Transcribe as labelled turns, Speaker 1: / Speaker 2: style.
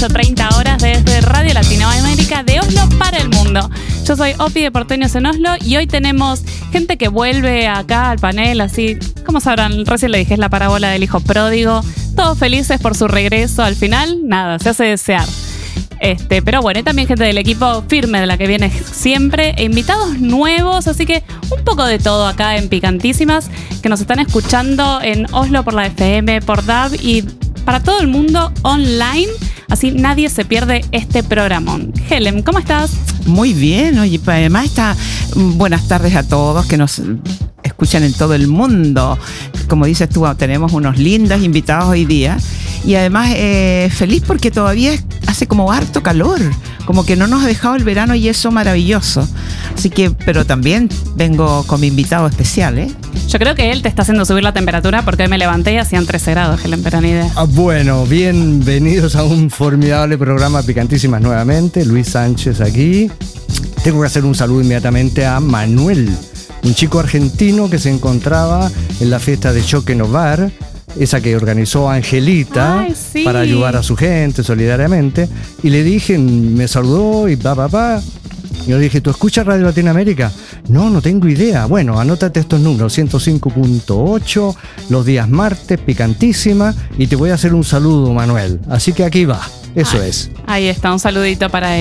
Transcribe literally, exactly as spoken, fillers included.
Speaker 1: dieciocho treinta horas desde Radio Latinoamérica de Oslo para el mundo. Yo soy Opi de Porteños en Oslo y hoy tenemos gente que vuelve acá al panel, así, como sabrán, recién le dije, es la parábola del hijo pródigo. Todos felices por su regreso. Al final, nada, se hace desear. Este, pero bueno, hay también gente del equipo firme de la que viene siempre e invitados nuevos, así que un poco de todo acá en Picantísimas, que nos están escuchando en Oslo por la F M, por D A B y para todo el mundo online, así nadie se pierde este programón. Helen, ¿cómo estás?
Speaker 2: Muy bien, oye, además está buenas tardes a todos que nos escuchan en todo el mundo. Como dices tú, tenemos unos lindos invitados hoy día y además eh, feliz porque todavía hace como harto calor, como que no nos ha dejado el verano y eso maravilloso. Así que, pero también vengo con mi invitado especial, ¿eh?
Speaker 1: Yo creo que él te está haciendo subir la temperatura porque hoy me levanté y hacían trece grados, Helen, pero ni idea.
Speaker 3: Ah, bueno, bienvenidos a un formidable programa Picantísimas nuevamente. Luis Sánchez aquí. Tengo que hacer un saludo inmediatamente a Manuel, un chico argentino que se encontraba en la fiesta de Choque Novar, esa que organizó Angelita.
Speaker 1: Ay, sí.
Speaker 3: Para ayudar a su gente solidariamente. Y le dije, me saludó y pa, pa, pa. Y yo le dije, ¿tú escuchas Radio Latinoamérica? No, no tengo idea. Bueno, anótate estos números, ciento cinco punto ocho, los días martes, Picantísima, y te voy a hacer un saludo, Manuel. Así que aquí va, eso
Speaker 1: Ay,
Speaker 3: es.
Speaker 1: Ahí está, un saludito para él.